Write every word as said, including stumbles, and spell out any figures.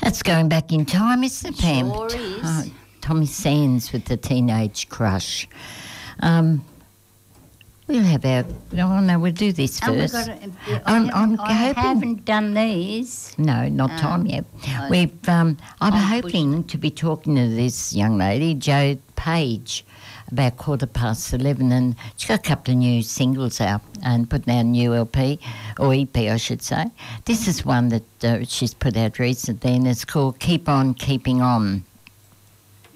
That's going back in time, isn't it, Pam? Sure is. Oh, Tommy Sands with the Teenage Crush. Um, we'll have our... Oh, no, we'll do this Oh, we've first. got to, I'm, I, I'm I hoping... haven't done these. No, not Um, time yet. no. We've. Um, I'm I'll hoping to be talking to this young lady, Jo Page, about quarter past eleven, and she's got a couple of new singles out and putting out a new L P, or E P, I should say. This is one that uh, she's put out recently, and it's called Keep On Keeping On.